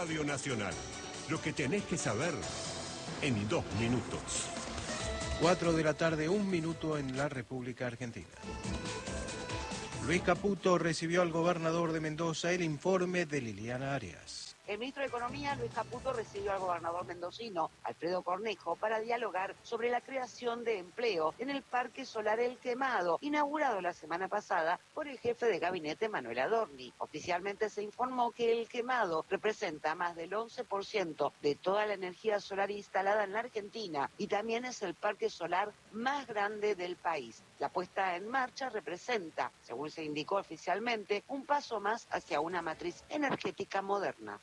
Radio Nacional. Lo que tenés que saber en 2 minutos. 4 de la tarde, 1 minuto en la República Argentina. Luis Caputo recibió al gobernador de Mendoza el informe de Liliana Arias. El ministro de Economía, Luis Caputo, recibió al gobernador mendocino, Alfredo Cornejo, para dialogar sobre la creación de empleo en el Parque Solar El Quemado, inaugurado la semana pasada por el jefe de gabinete, Manuel Adorni. Oficialmente se informó que El Quemado representa más del 11% de toda la energía solar instalada en la Argentina y también es el parque solar más grande del país. La puesta en marcha representa, según se indicó oficialmente, un paso más hacia una matriz energética moderna.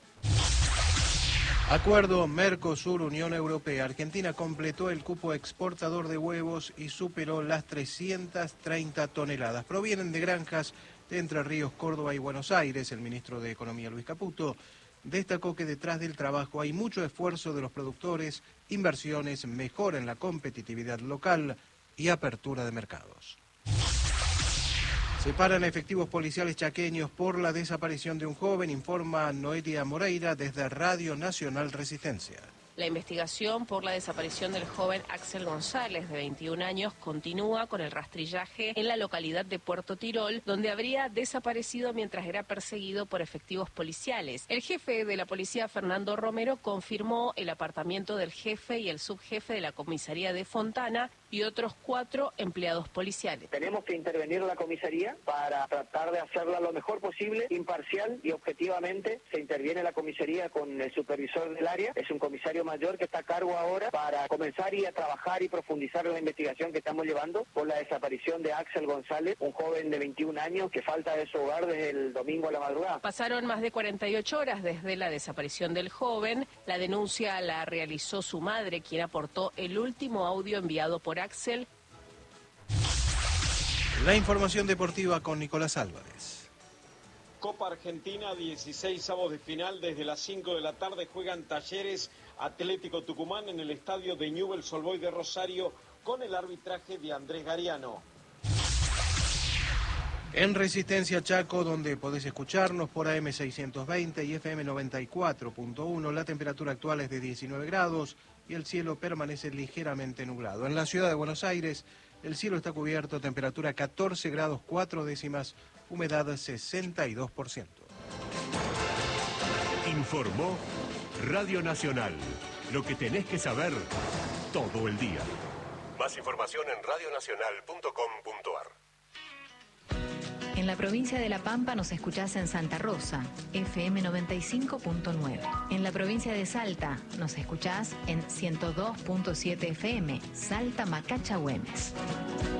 Acuerdo Mercosur-Unión Europea. Argentina completó el cupo exportador de huevos y superó las 330 toneladas. Provienen de granjas de Entre Ríos, Córdoba y Buenos Aires. El ministro de Economía, Luis Caputo, destacó que detrás del trabajo hay mucho esfuerzo de los productores, inversiones, mejora en la competitividad local y apertura de mercados. Separan efectivos policiales chaqueños por la desaparición de un joven, informa Noelia Moreira desde Radio Nacional Resistencia. La investigación por la desaparición del joven Axel González, de 21 años, continúa con el rastrillaje en la localidad de Puerto Tirol, donde habría desaparecido mientras era perseguido por efectivos policiales. El jefe de la policía, Fernando Romero, confirmó el apartamiento del jefe y el subjefe de la comisaría de Fontana y otros 4 empleados policiales. Tenemos que intervenir la comisaría para tratar de hacerla lo mejor posible, imparcial y objetivamente. Se interviene la comisaría con el supervisor del área, es un comisario mayor que está a cargo ahora para comenzar a trabajar y profundizar en la investigación que estamos llevando por la desaparición de Axel González, un joven de 21 años que falta de su hogar desde el domingo a la madrugada. Pasaron más de 48 horas desde la desaparición del joven. La denuncia la realizó su madre, quien aportó el último audio enviado por Axel. La información deportiva con Nicolás Álvarez. Copa Argentina, 16avos de final. Desde las 5 de la tarde juegan Talleres Atlético Tucumán en el estadio de Newell's Old Boys de Rosario con el arbitraje de Andrés Gariano. En Resistencia Chaco, donde podés escucharnos por AM 620 y FM 94.1, la temperatura actual es de 19 grados y el cielo permanece ligeramente nublado. En la ciudad de Buenos Aires, el cielo está cubierto, temperatura 14 grados 4 décimas, humedad 62%. Informó Radio Nacional. Lo que tenés que saber todo el día. Más información en radionacional.com.ar. En la provincia de La Pampa nos escuchás en Santa Rosa, FM 95.9. En la provincia de Salta nos escuchás en 102.7 FM, Salta Macacha Güemes.